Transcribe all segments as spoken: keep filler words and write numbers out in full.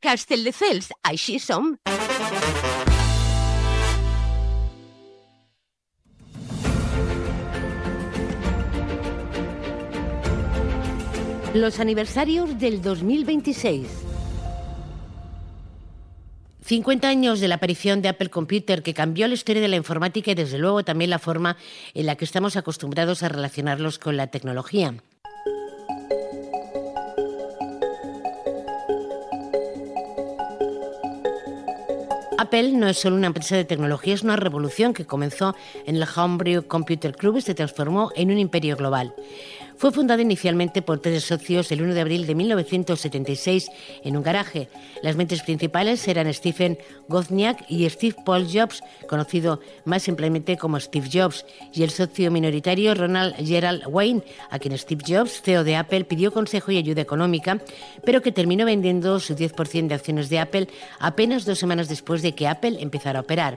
Castelldefels, així som. Los aniversarios del dos mil veintiséis. cincuenta años de la aparición de Apple Computer, que cambió la historia de la informática y desde luego también la forma en la que estamos acostumbrados a relacionarlos con la tecnología. Apple no es solo una empresa de tecnología, es una revolución que comenzó en el Homebrew Computer Club y se transformó en un imperio global. Fue fundada inicialmente por tres socios el uno de abril de mil novecientos setenta y seis en un garaje. Las mentes principales eran Stephen Wozniak y Steve Paul Jobs, conocido más simplemente como Steve Jobs, y el socio minoritario Ronald Gerald Wayne, a quien Steve Jobs, C E O de Apple, pidió consejo y ayuda económica, pero que terminó vendiendo su diez por ciento de acciones de Apple apenas dos semanas después de que Apple empezara a operar.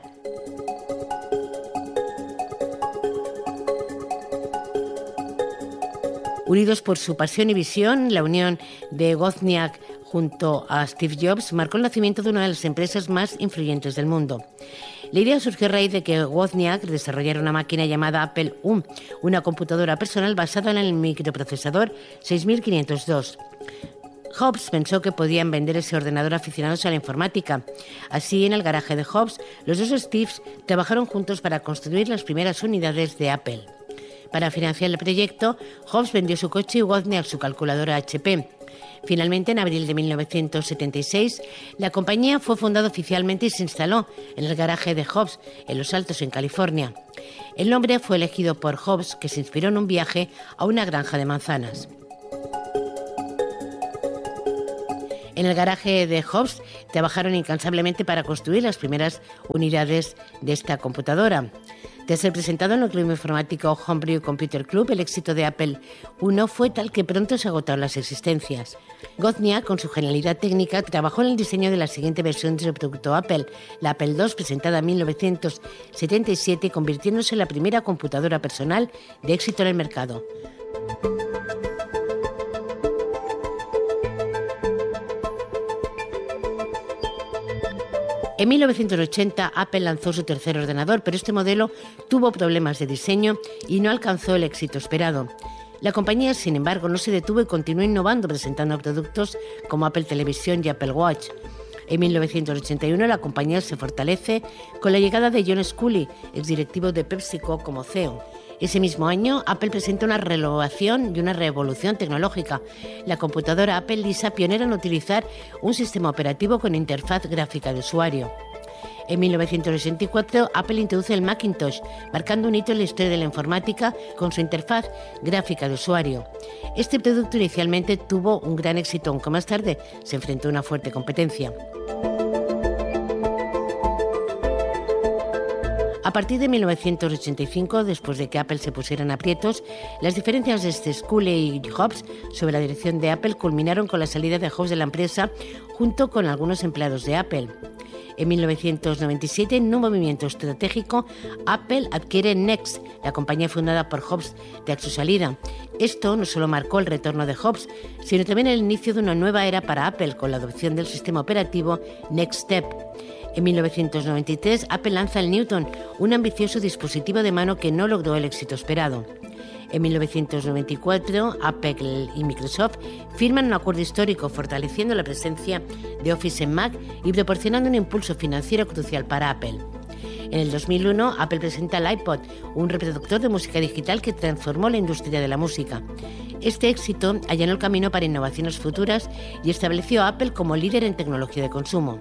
Unidos por su pasión y visión, la unión de Wozniak junto a Steve Jobs marcó el nacimiento de una de las empresas más influyentes del mundo. La idea surgió a raíz de que Wozniak desarrollara una máquina llamada Apple I, una computadora personal basada en el microprocesador seis mil quinientos dos. Jobs pensó que podían vender ese ordenador a aficionados a la informática. Así, en el garaje de Jobs, los dos Steves trabajaron juntos para construir las primeras unidades de Apple. Para financiar el proyecto, Jobs vendió su coche y Wozniak su calculadora H P. Finalmente, en abril de mil novecientos setenta y seis, la compañía fue fundada oficialmente y se instaló en el garaje de Jobs, en Los Altos, en California. El nombre fue elegido por Jobs, que se inspiró en un viaje a una granja de manzanas. En el garaje de Jobs trabajaron incansablemente para construir las primeras unidades de esta computadora. Tras ser presentado en el club informático Homebrew Computer Club, el éxito de Apple I fue tal que pronto se agotaron las existencias. Wozniak, con su genialidad técnica, trabajó en el diseño de la siguiente versión de su producto Apple, la Apple dos, presentada en mil novecientos setenta y siete, convirtiéndose en la primera computadora personal de éxito en el mercado. En mil novecientos ochenta, Apple lanzó su tercer ordenador, pero este modelo tuvo problemas de diseño y no alcanzó el éxito esperado. La compañía, sin embargo, no se detuvo y continuó innovando, presentando productos como Apple Televisión y Apple Watch. En mil novecientos ochenta y uno, la compañía se fortalece con la llegada de John Sculley, exdirectivo de PepsiCo, como C E O. Ese mismo año, Apple presenta una renovación y una revolución tecnológica. La computadora Apple Lisa, pionera en utilizar un sistema operativo con interfaz gráfica de usuario. En mil novecientos ochenta y cuatro, Apple introduce el Macintosh, marcando un hito en la historia de la informática con su interfaz gráfica de usuario. Este producto inicialmente tuvo un gran éxito, aunque más tarde se enfrentó a una fuerte competencia. A partir de mil novecientos ochenta y cinco, después de que Apple se pusiera en aprietos, las diferencias de Sculley y Jobs sobre la dirección de Apple culminaron con la salida de Jobs de la empresa junto con algunos empleados de Apple. En mil novecientos noventa y siete, en un movimiento estratégico, Apple adquiere Next, la compañía fundada por Jobs tras su salida. Esto no solo marcó el retorno de Jobs, sino también el inicio de una nueva era para Apple con la adopción del sistema operativo Next Step. En mil novecientos noventa y tres, Apple lanza el Newton, un ambicioso dispositivo de mano que no logró el éxito esperado. En mil novecientos noventa y cuatro, Apple y Microsoft firman un acuerdo histórico fortaleciendo la presencia de Office en Mac y proporcionando un impulso financiero crucial para Apple. En el dos mil uno, Apple presenta el iPod, un reproductor de música digital que transformó la industria de la música. Este éxito allanó el camino para innovaciones futuras y estableció a Apple como líder en tecnología de consumo.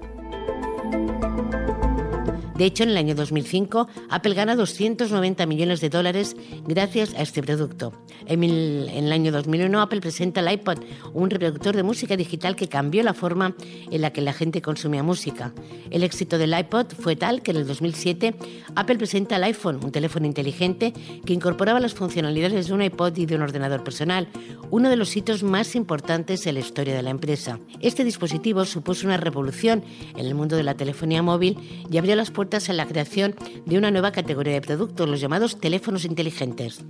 De hecho, en el año dos mil cinco, Apple gana doscientos noventa millones de dólares gracias a este producto. En el año dos mil uno, Apple presenta el iPod, un reproductor de música digital que cambió la forma en la que la gente consumía música. El éxito del iPod fue tal que en el dos mil siete, Apple presenta el iPhone, un teléfono inteligente que incorporaba las funcionalidades de un iPod y de un ordenador personal, uno de los hitos más importantes en la historia de la empresa. Este dispositivo supuso una revolución en el mundo de la telefonía móvil y abrió las puertas a la creación de una nueva categoría de productos, los llamados teléfonos inteligentes.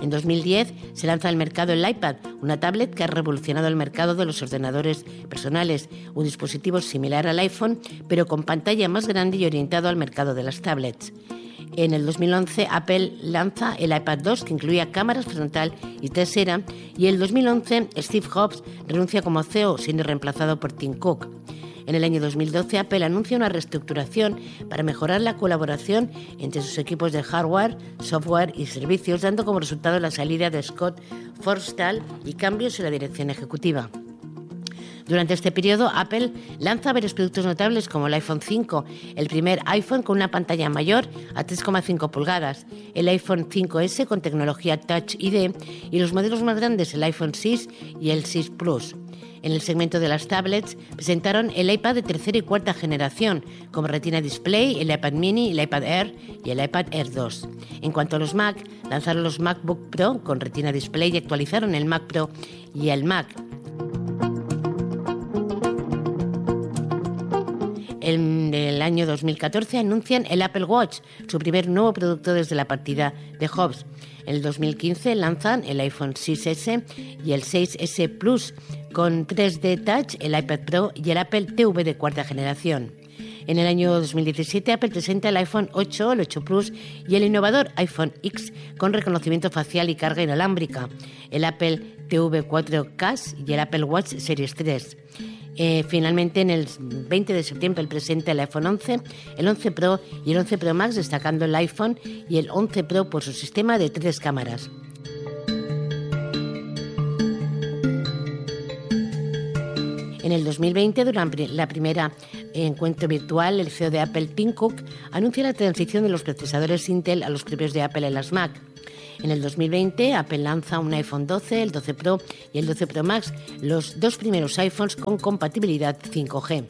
En dos mil diez se lanza al mercado el iPad, una tablet que ha revolucionado el mercado de los ordenadores personales, un dispositivo similar al iPhone, pero con pantalla más grande y orientado al mercado de las tablets. En el dos mil once Apple lanza el iPad dos, que incluía cámaras frontal y trasera, y en el dos mil once Steve Jobs renuncia como C E O, siendo reemplazado por Tim Cook. En el año dos mil doce Apple anuncia una reestructuración para mejorar la colaboración entre sus equipos de hardware, software y servicios, dando como resultado la salida de Scott Forstall y cambios en la dirección ejecutiva. Durante este periodo, Apple lanza varios productos notables como el iPhone cinco, el primer iPhone con una pantalla mayor a tres coma cinco pulgadas, el iPhone cinco ese con tecnología Touch I D y los modelos más grandes, el iPhone seis y el seis Plus. En el segmento de las tablets presentaron el iPad de tercera y cuarta generación, como Retina Display, el iPad Mini, el iPad Air y el iPad Air dos. En cuanto a los Mac, lanzaron los MacBook Pro con Retina Display y actualizaron el Mac Pro y el Mac. En el año dos mil catorce anuncian el Apple Watch, su primer nuevo producto desde la partida de Jobs. En el dos mil quince lanzan el iPhone seis ese y el seis ese Plus con tres D Touch, el iPad Pro y el Apple T V de cuarta generación. En el año dos mil diecisiete Apple presenta el iPhone ocho, el ocho Plus y el innovador iPhone X con reconocimiento facial y carga inalámbrica, el Apple T V cuatro K y el Apple Watch Series tres. Eh, finalmente, en el veinte de septiembre, él presenta el iPhone once, el once Pro y el once Pro Max, destacando el iPhone y el once Pro por su sistema de tres cámaras. En el dos mil veinte, durante la primera encuentro virtual, el C E O de Apple, Tim Cook, anuncia la transición de los procesadores Intel a los propios de Apple en las Mac. En el dos mil veinte, Apple lanza un iPhone doce, el doce Pro y el doce Pro Max, los dos primeros iPhones con compatibilidad cinco G.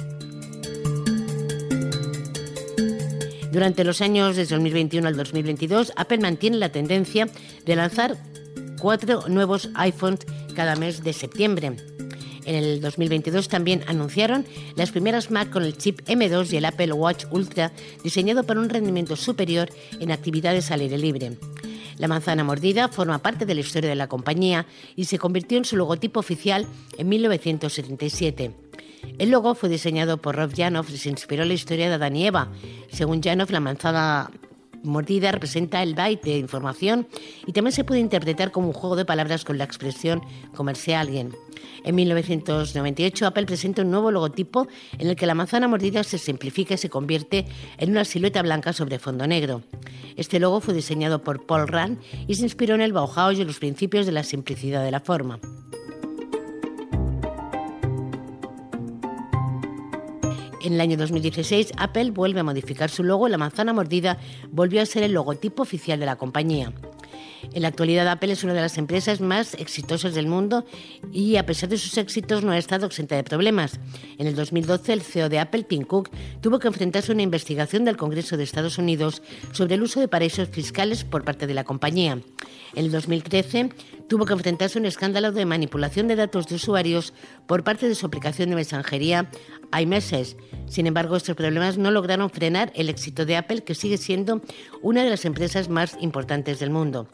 Durante los años desde dos mil veintiuno al dos mil veintidós, Apple mantiene la tendencia de lanzar cuatro nuevos iPhones cada mes de septiembre. En el dos mil veintidós también anunciaron las primeras Mac con el chip M dos y el Apple Watch Ultra, diseñado para un rendimiento superior en actividades al aire libre. La manzana mordida forma parte de la historia de la compañía y se convirtió en su logotipo oficial en mil novecientos setenta y siete. El logo fue diseñado por Rob Janoff y se inspiró en la historia de Adán y Eva. Según Janoff, la manzana mordida representa el byte de información y también se puede interpretar como un juego de palabras con la expresión comerse a alguien. En mil novecientos noventa y ocho, Apple presenta un nuevo logotipo en el que la manzana mordida se simplifica y se convierte en una silueta blanca sobre fondo negro. Este logo fue diseñado por Paul Rand y se inspiró en el Bauhaus y en los principios de la simplicidad de la forma. En el año dos mil dieciséis, Apple vuelve a modificar su logo y la manzana mordida volvió a ser el logotipo oficial de la compañía. En la actualidad, Apple es una de las empresas más exitosas del mundo y, a pesar de sus éxitos, no ha estado exenta de problemas. En el dos mil doce, el C E O de Apple, Tim Cook, tuvo que enfrentarse a una investigación del Congreso de Estados Unidos sobre el uso de paraísos fiscales por parte de la compañía. En el dos mil trece, tuvo que enfrentarse a un escándalo de manipulación de datos de usuarios por parte de su aplicación de mensajería iMessage. Sin embargo, estos problemas no lograron frenar el éxito de Apple, que sigue siendo una de las empresas más importantes del mundo.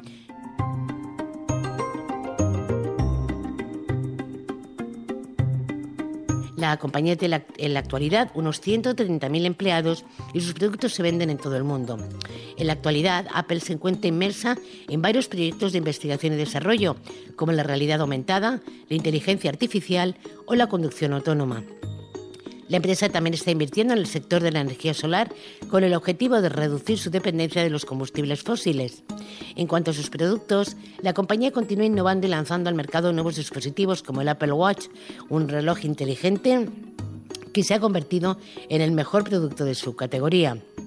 La compañía tiene en la actualidad unos ciento treinta mil empleados y sus productos se venden en todo el mundo. En la actualidad, Apple se encuentra inmersa en varios proyectos de investigación y desarrollo, como la realidad aumentada, la inteligencia artificial o la conducción autónoma. La empresa también está invirtiendo en el sector de la energía solar con el objetivo de reducir su dependencia de los combustibles fósiles. En cuanto a sus productos, la compañía continúa innovando y lanzando al mercado nuevos dispositivos como el Apple Watch, un reloj inteligente que se ha convertido en el mejor producto de su categoría.